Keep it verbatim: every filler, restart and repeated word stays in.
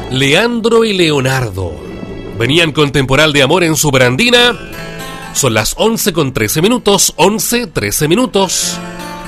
Leandro y Leonardo venían con temporal de amor en su barandina. Son las once con trece minutos, once, trece minutos.